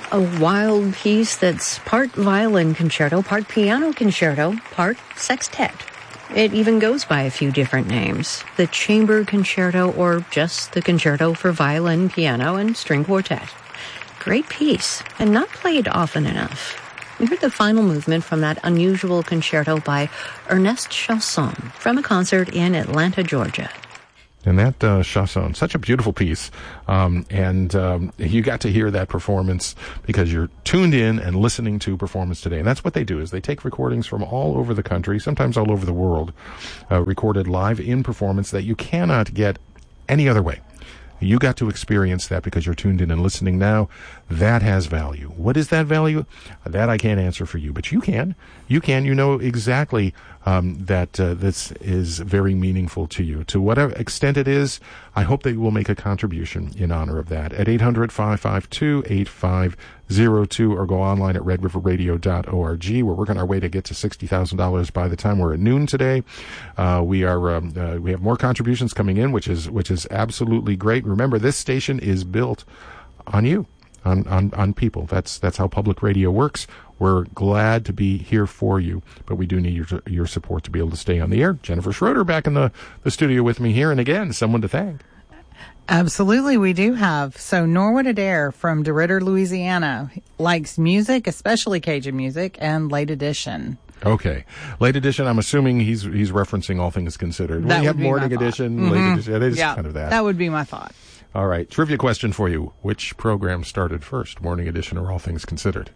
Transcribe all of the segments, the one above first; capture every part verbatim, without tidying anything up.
A wild piece that's part violin concerto, part piano concerto, part sextet. It even goes by a few different names. The Chamber Concerto or just the Concerto for Violin, Piano, and String Quartet. Great piece, and not played often enough. We heard the final movement from that unusual concerto by Ernest Chausson from a concert in Atlanta, Georgia. And that uh, Chausson, such a beautiful piece. Um, and um, you got to hear that performance because you're tuned in and listening to Performance Today. And that's what they do, is they take recordings from all over the country, sometimes all over the world, uh, recorded live in performance that you cannot get any other way. You got to experience that because you're tuned in and listening now. That has value. What is that value? That I can't answer for you, but you can. You can. You know exactly um, that uh, this is very meaningful to you. To whatever extent it is, I hope that you will make a contribution in honor of that at eight hundred, five five two, eight five zero two or go online at red river radio dot org. We're working our way to get to sixty thousand dollars by the time we're at noon today. Uh, we are um, uh, we have more contributions coming in, which is which is absolutely great. Remember, this station is built on you, on on, on people. That's that's how public radio works. We're glad to be here for you, but we do need your your support to be able to stay on the air. Jennifer Schroeder back in the, the studio with me here, and again, someone to thank. Absolutely, we do have. So Norwood Adair from DeRidder, Louisiana, likes music, especially Cajun music, and Late Edition. Okay. Late Edition, I'm assuming he's he's referencing All Things Considered. That we have would be Morning my Edition, thought. Late Mm-hmm. Edition. It is yeah, kind of that. That would be my thought. All right. Trivia question for you. Which program started first, Morning Edition or All Things Considered?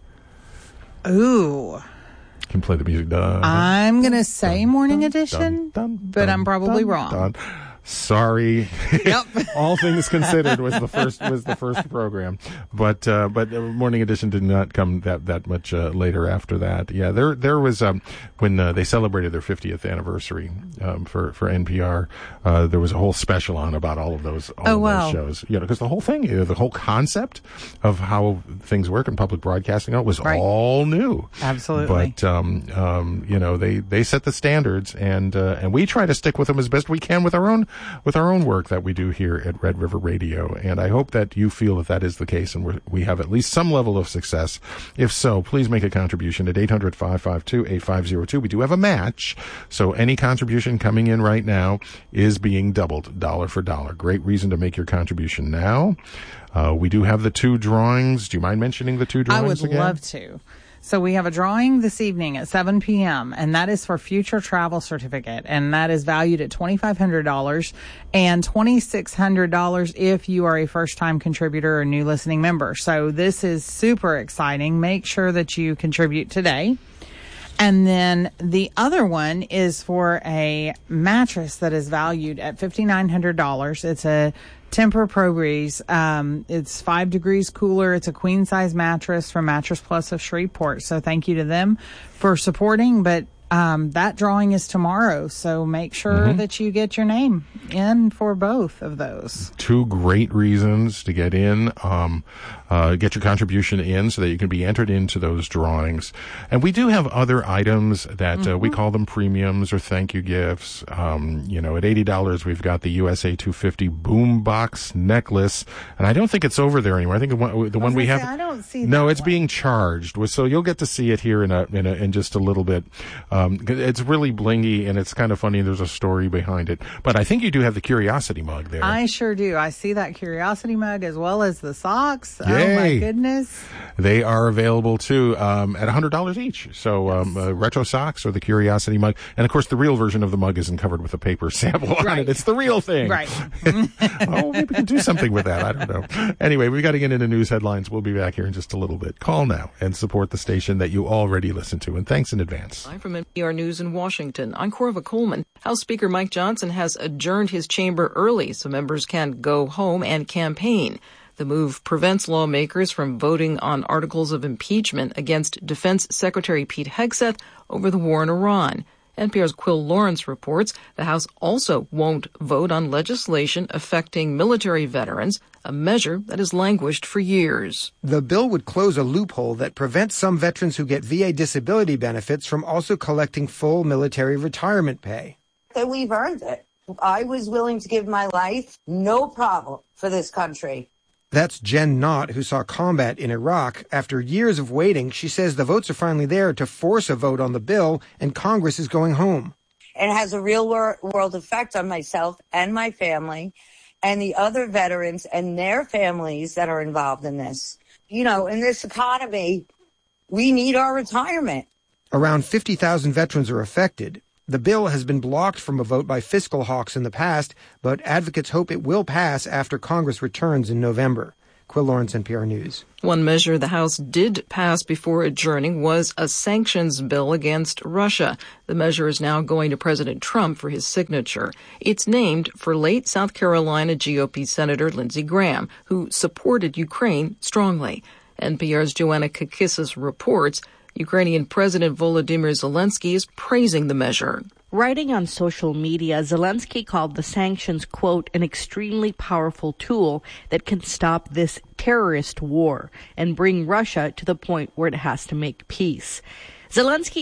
Ooh. You can play the music. Dun, I'm going to say dun, Morning dun, Edition, dun, dun, but dun, I'm probably dun, wrong. Dun. Sorry. Yep. All Things Considered was the first was the first program, but uh, but Morning Edition did not come that that much uh, later after that. Yeah, there there was um, when uh, they celebrated their fiftieth anniversary um, for for N P R. Uh, there was a whole special on about all of those all oh, of wow. those shows. You know, because the whole thing, you know, the whole concept of how things work in public broadcasting was right. all new. Absolutely. But um, um, you know, they they set the standards, and uh, and we try to stick with them as best we can with our own. with our own work that we do here at Red River Radio. And I hope that you feel that that is the case and we're, we have at least some level of success. If so, please make a contribution at eight hundred, five five two, eight five zero two. We do have a match, so any contribution coming in right now is being doubled, dollar for dollar. Great reason to make your contribution now. Uh, we do have the two drawings. Do you mind mentioning the two drawings I would again? love to. So we have a drawing this evening at seven p.m., and that is for Future Travel Certificate, and that is valued at twenty-five hundred dollars and twenty-six hundred dollars if you are a first-time contributor or new listening member. So this is super exciting. Make sure that you contribute today. And then the other one is for a mattress that is valued at fifty-nine hundred dollars. It's a Tempur Pro Breeze. Um, it's five degrees cooler. It's a queen size mattress from Mattress Plus of Shreveport. So thank you to them for supporting. But um, that drawing is tomorrow. So make sure mm-hmm. that you get your name in for both of those. Two great reasons to get in. Um, uh, get your contribution in so that you can be entered into those drawings. And we do have other items that mm-hmm. uh, we call them premiums or thank you gifts. Um, you know, at eighty dollars, we've got the U S A two fifty Boombox necklace. And I don't think it's over there anymore. I think the one, the one we have. Say, I don't see no, that it's one. being charged. So you'll get to see it here in a, in a, in just a little bit. Um, it's really blingy and it's kind of funny. There's a story behind it. But I think you do have the Curiosity mug there. I sure do. I see that Curiosity mug as well as the socks. Yay. Oh my goodness. They are available too um, at one hundred dollars each. So um, uh, retro socks or the Curiosity mug. And of course, the real version of the mug isn't covered with a paper sample on right. it. It's the real thing. Right. Oh, maybe we can do something with that. I don't know. Anyway, we got to get into news headlines. We'll be back here in just a little bit. Call now and support the station that you already listen to. And thanks in advance. I'm from N P R News in Washington. I'm Corva Coleman. House Speaker Mike Johnson has adjourned his chamber early so members can go home and campaign. The move prevents lawmakers from voting on articles of impeachment against Defense Secretary Pete Hegseth over the war in Iran. N P R's Quill Lawrence reports the House also won't vote on legislation affecting military veterans, a measure that has languished for years. The bill would close a loophole that prevents some veterans who get V A disability benefits from also collecting full military retirement pay. That we've earned it. I was willing to give my life, no problem, for this country. That's Jen Knott, who saw combat in Iraq. After years of waiting, she says the votes are finally there to force a vote on the bill, and Congress is going home. It has a real world effect on myself and my family and the other veterans and their families that are involved in this. You know, in this economy, we need our retirement. Around fifty thousand veterans are affected. The bill has been blocked from a vote by fiscal hawks in the past, but advocates hope it will pass after Congress returns in November. Quill Lawrence, N P R News. One measure the House did pass before adjourning was a sanctions bill against Russia. The measure is now going to President Trump for his signature. It's named for late South Carolina G O P Senator Lindsey Graham, who supported Ukraine strongly. N P R's Joanna Kakissis reports Ukrainian President Volodymyr Zelensky is praising the measure. Writing on social media, Zelensky called the sanctions, quote, an extremely powerful tool that can stop this terrorist war and bring Russia to the point where it has to make peace. Zelensky